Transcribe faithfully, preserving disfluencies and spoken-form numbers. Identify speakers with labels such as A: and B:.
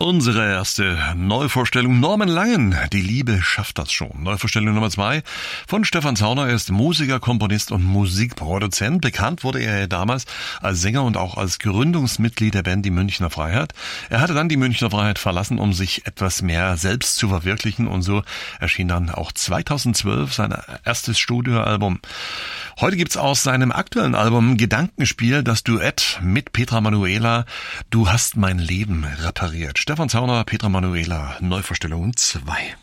A: Unsere erste Neuvorstellung, Norman Langen, Die Liebe schafft das schon. Neuvorstellung Nummer zwei von Stefan Zauner. Er ist Musiker, Komponist und Musikproduzent. Bekannt wurde er damals als Sänger und auch als Gründungsmitglied der Band Die Münchner Freiheit. Er hatte dann die Münchner Freiheit verlassen, um sich etwas mehr selbst zu verwirklichen, und so erschien dann auch zweitausendzwölf sein erstes Studioalbum. Heute gibt's aus seinem aktuellen Album Gedankenspiel das Duett mit Petra Manuela, Du hast mein Leben repariert. Stefan Zauner, Petra Manuela, Neuvorstellung zwei.